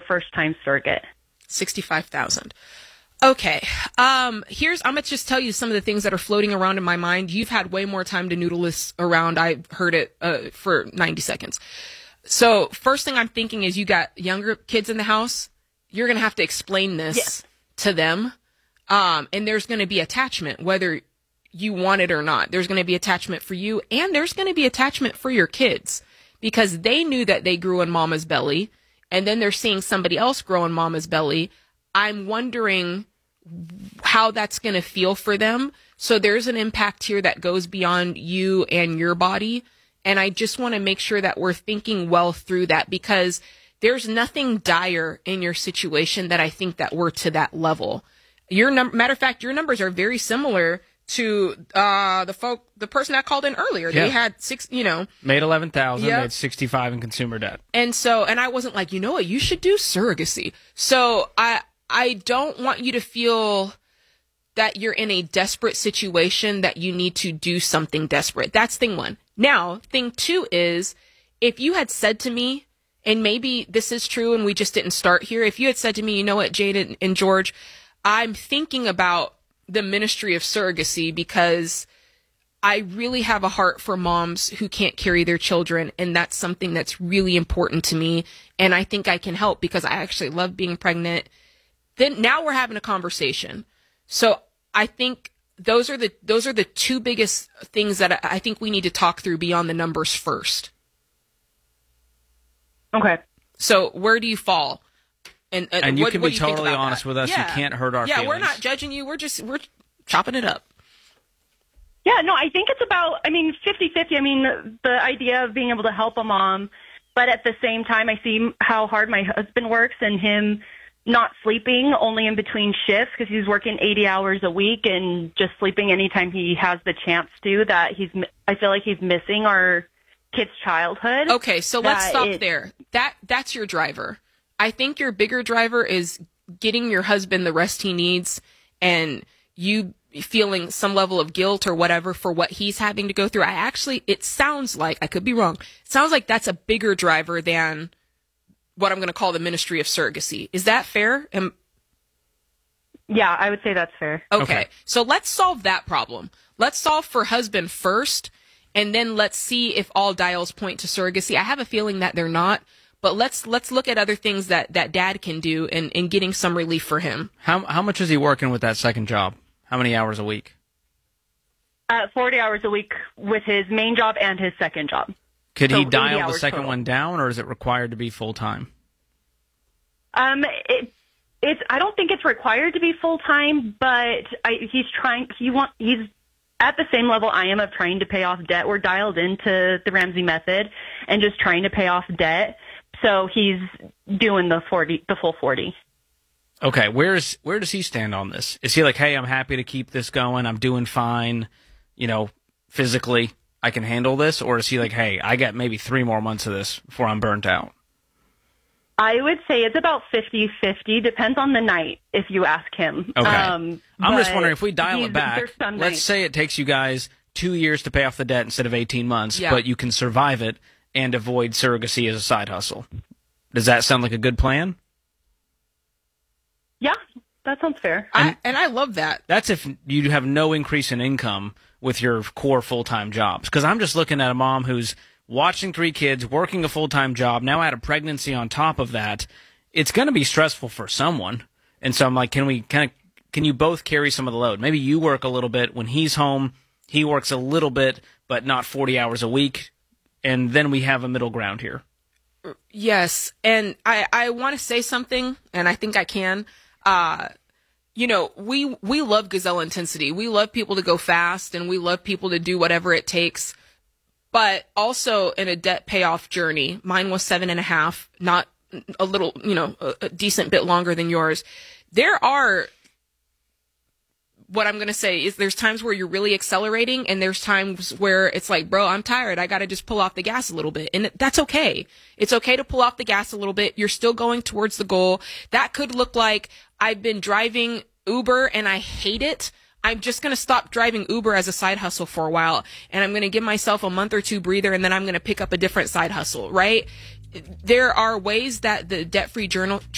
first-time surrogate. 65,000. Okay. I'm gonna just tell you some of the things that are floating around in my mind. You've had way more time to noodle this around. I heard it for 90 seconds. So first thing I'm thinking is you got younger kids in the house. You're gonna have to explain this to them, and there's gonna be attachment whether you want it or not. There's gonna be attachment for you, and there's gonna be attachment for your kids because they knew that they grew in mama's belly, and then they're seeing somebody else grow in mama's belly. I'm wondering how that's going to feel for them. So there's an impact here that goes beyond you and your body. And I just want to make sure that we're thinking well through that because there's nothing dire in your situation that I think that we're to that level. Matter of fact, your numbers are very similar to the person that called in earlier. Yeah. They had made 11,000, made 65 in consumer debt. And I wasn't like, you know what, you should do surrogacy. So I don't want you to feel that you're in a desperate situation that you need to do something desperate. That's thing one. Now, thing two is if you had said to me, and maybe this is true and we just didn't start here. If you had said to me, you know what, Jade and George, I'm thinking about the ministry of surrogacy because I really have a heart for moms who can't carry their children. And that's something that's really important to me. And I think I can help because I actually love being pregnant. Then now we're having a conversation. So I think those are the two biggest things that I think we need to talk through beyond the numbers first. Okay. So where do you fall? And you what can do be you think totally about honest that? with us. Yeah. You can't hurt our feelings. Yeah, we're not judging you. We're chopping it up. Yeah, no, I think it's about, 50-50. The idea of being able to help a mom, but at the same time, I see how hard my husband works and him not sleeping only in between shifts because he's working 80 hours a week and just sleeping anytime he has the chance to, I feel like he's missing our kids' childhood. Okay, so let's stop there. That's your driver. I think your bigger driver is getting your husband the rest he needs and you feeling some level of guilt or whatever for what he's having to go through. It sounds like, I could be wrong, it sounds like that's a bigger driver than what I'm going to call the ministry of surrogacy. Is that fair? Yeah, I would say that's fair. Okay, so let's solve that problem. Let's solve for husband first, and then let's see if all dials point to surrogacy. I have a feeling that they're not. But let's look at other things that dad can do in getting some relief for him. How much is he working with that second job? How many hours a week? 40 hours a week with his main job and his second job. Could he dial the second one down, or is it required to be full time? I don't think it's required to be full time, but he's trying. He's at the same level I am of trying to pay off debt. We're dialed into the Ramsey method and just trying to pay off debt. So he's doing the full 40. Okay, where does he stand on this? Is he like, hey, I'm happy to keep this going. I'm doing fine. Physically, I can handle this. Or is he like, hey, I got maybe 3 more months of this before I'm burnt out? I would say it's about 50-50. Depends on the night, if you ask him. Okay. I'm just wondering if we dial it back. Let's nights. say it takes you guys 2 years to pay off the debt instead of 18 months, but you can survive it and avoid surrogacy as a side hustle. Does that sound like a good plan? Yeah, that sounds fair. And I love that. That's if you have no increase in income with your core full-time jobs. Because I'm just looking at a mom who's watching 3 kids, working a full-time job, now add a pregnancy on top of that. It's going to be stressful for someone. And so I'm like, can you both carry some of the load? Maybe you work a little bit. When he's home, he works a little bit, but not 40 hours a week. And then we have a middle ground here. Yes. And I want to say something, and I think I can. We love gazelle intensity. We love people to go fast, and we love people to do whatever it takes. But also in a debt payoff journey, mine was 7.5, not a little, a decent bit longer than yours. There are, what I'm going to say is there's times where you're really accelerating and there's times where it's like, bro, I'm tired. I got to just pull off the gas a little bit. And that's okay. It's okay to pull off the gas a little bit. You're still going towards the goal. That could look like I've been driving Uber and I hate it. I'm just going to stop driving Uber as a side hustle for a while. And I'm going to give myself a month or 2 breather. And then I'm going to pick up a different side hustle, right? There are ways that the debt-free journal